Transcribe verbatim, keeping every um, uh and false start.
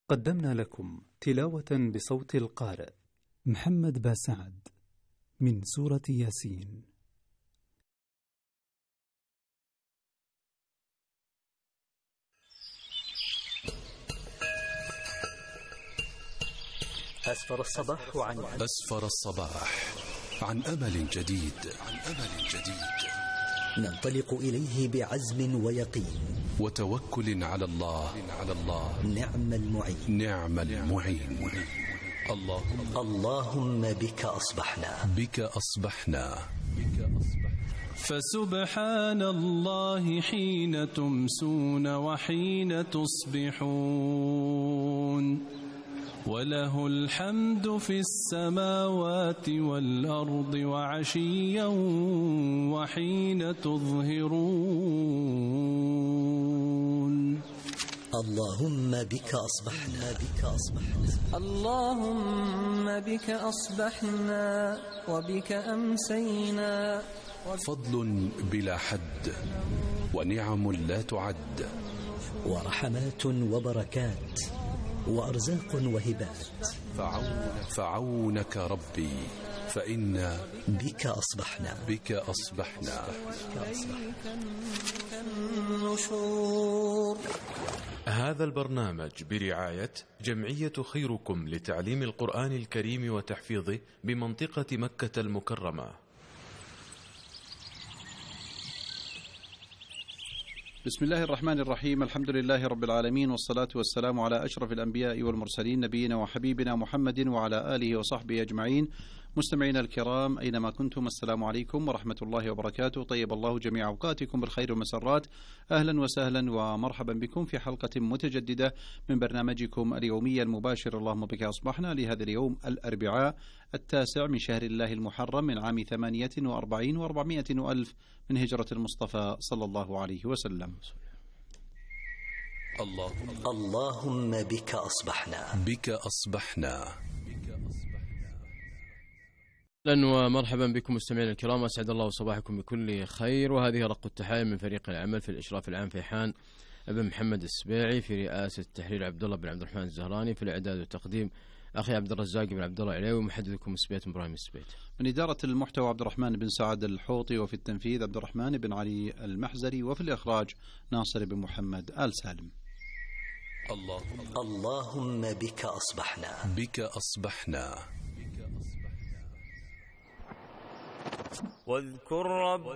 قدمنا لكم تلاوة بصوت القارئ محمد باسعد من سورة ياسين. أسفر الصباح عن أسفر الصباح عن أمل جديد عن أمل جديد ننطلق إليه بعزم ويقين وتوكل على الله على الله نعم المعين نعم المعين. اللهم اللهم بك أصبحنا بك أصبحنا فسبحان الله حين تمسون وحين تصبحون وله الحمد في السماوات والأرض وعشيا وحين تظهرون. اللهم بك أصبحنا بك أصبحنا اللهم بك أصبحنا وبك أمسينا. فضل بلا حد ونعم لا تعد ورحمات وبركات وأرزاق وهبات فعونك, فعونك ربي فإنا بك أصبحنا بك أصبحنا النشور. هذا البرنامج برعاية جمعية خيركم لتعليم القرآن الكريم وتحفيظه بمنطقة مكة المكرمة. بسم الله الرحمن الرحيم. الحمد لله رب العالمين، والصلاة والسلام على أشرف الأنبياء والمرسلين نبينا وحبيبنا محمد وعلى آله وصحبه أجمعين. مستمعينا الكرام أينما كنتم، السلام عليكم ورحمة الله وبركاته. طيب الله جميع أوقاتكم بالخير والمسرات. أهلا وسهلا ومرحبا بكم في حلقة متجددة من برنامجكم اليومي المباشر اللهم بك أصبحنا لهذا اليوم الأربعاء التاسع من شهر الله المحرم من عام ثمانية وأربعين وأربعمائة وألف من هجرة المصطفى صلى الله عليه وسلم. اللهم اللهم بك أصبحنا بك أصبحنا أهلا ومرحبا بكم مستمعينا الكرام، أسعد الله صباحكم بكل خير، وهذه رق التحايا من فريق العمل في الإشراف العام فيحان ابن محمد السبيعي، في رئاسة التحرير عبد الله بن عبد الرحمن الزهراني، في الإعداد والتقديم أخي عبد الرزاق بن عبد الله العليوي، ومحدثكم سبيت إبراهيم السبيت. من إدارة المحتوى عبد الرحمن بن سعد الحوطي، وفي التنفيذ عبد الرحمن بن علي المحزري، وفي الإخراج ناصر بن محمد آل سالم. اللهم اللهم بك أصبحنا بك أصبحنا واذكر رب